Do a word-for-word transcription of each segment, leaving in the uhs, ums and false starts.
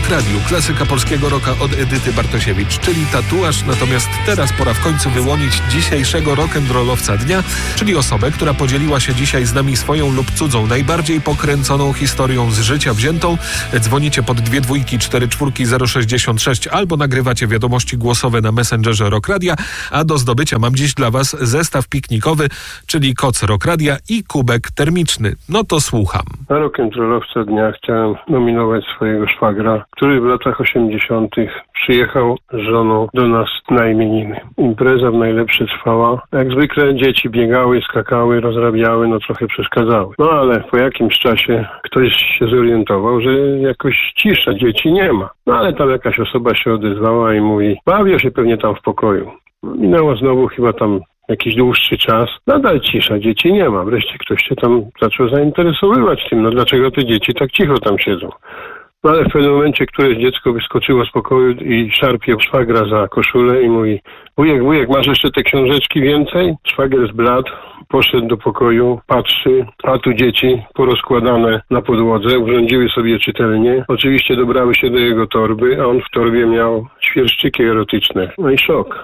Radiu, klasyka polskiego rocka od Edyty Bartosiewicz, czyli Tatuaż. Natomiast teraz pora w końcu wyłonić dzisiejszego rock'n'rollowca dnia, czyli osobę, która podzieliła się dzisiaj z nami swoją lub cudzą, najbardziej pokręconą historią z życia wziętą. Dzwonicie pod dwie dwójki, cztery czwórki, zero sześćdziesiąt sześć albo nagrywacie wiadomości głosowe na Messengerze Rock Radia, a do zdobycia mam dziś dla was zestaw piknikowy, czyli koc Rock Radia i kubek termiczny. No to słucham. Na rock'n'rollowca dnia chciałem nominować swojego szwagra, który w latach osiemdziesiątych przyjechał z żoną do nas na imieniny. Impreza w najlepsze trwała. Jak zwykle dzieci biegały, skakały, rozrabiały, no trochę przeszkadzały. No ale po jakimś czasie ktoś się zorientował, że jakoś cisza, dzieci nie ma. No ale tam jakaś osoba się odezwała i mówi, bawią się pewnie tam w pokoju. No, minęło znowu chyba tam jakiś dłuższy czas. Nadal cisza, dzieci nie ma. Wreszcie ktoś się tam zaczął zainteresowywać tym, no dlaczego te dzieci tak cicho tam siedzą. No ale w pewnym momencie któreś dziecko wyskoczyło z pokoju i szarpie szwagra za koszulę i mówi, wujek, wujek, masz jeszcze te książeczki więcej? Szwagier zbladł, poszedł do pokoju, patrzy, a tu dzieci porozkładane na podłodze, urządziły sobie czytelnię. Oczywiście dobrały się do jego torby, a on w torbie miał świerszczyki erotyczne. No i szok.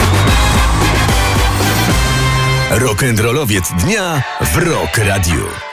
Rock'n'rollowiec dnia w Rock Radiu.